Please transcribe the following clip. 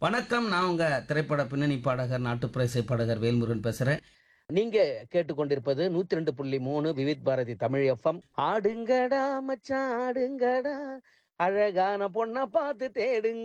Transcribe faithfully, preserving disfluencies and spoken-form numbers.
வணக்கம். நான் உங்க திரைப்பட பின்னணி பாடகர், நாட்டுப்புற இசை பாடகர் வேல்முருகன் பேசுறேன். நீங்க கேட்டுக்கொண்டிருப்பது நூற்றி இரண்டு புள்ளி மூன்று விவித் பாரதி தமிழ் எஃப்எம். ஆடுங்கடா மச்சான் ஆடுங்கடா, அழகான பொண்ண பார்த்து தேடுங்க.